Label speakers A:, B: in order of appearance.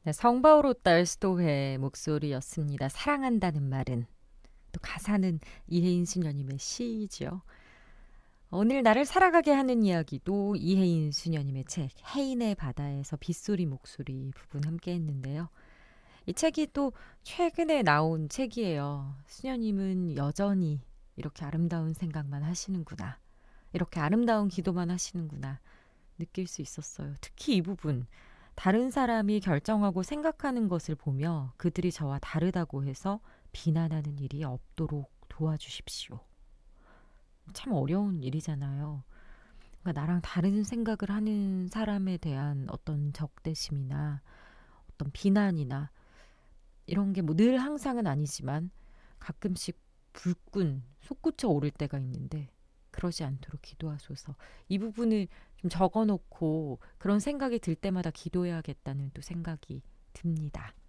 A: 네, 성바오로 달스토회의 목소리였습니다. 사랑한다는 말은. 또 가사는 이혜인 수녀님의 시죠. 오늘 나를 살아가게 하는 이야기도 이혜인 수녀님의 책 해인의 바다에서 빗소리 목소리 부분 함께 했는데요. 이 책이 또 최근에 나온 책이에요. 수녀님은 여전히 이렇게 아름다운 생각만 하시는구나. 이렇게 아름다운 기도만 하시는구나. 느낄 수 있었어요. 특히 이 부분. 다른 사람이 결정하고 생각하는 것을 보며 그들이 저와 다르다고 해서 비난하는 일이 없도록 도와주십시오. 참 어려운 일이잖아요. 그러니까 나랑 다른 생각을 하는 사람에 대한 어떤 적대심이나 어떤 비난이나 이런 게 뭐 늘 항상은 아니지만 가끔씩 불끈 솟구쳐 오를 때가 있는데 그러지 않도록 기도하소서. 이 부분을 좀 적어놓고 그런 생각이 들 때마다 기도해야겠다는 또 생각이 듭니다.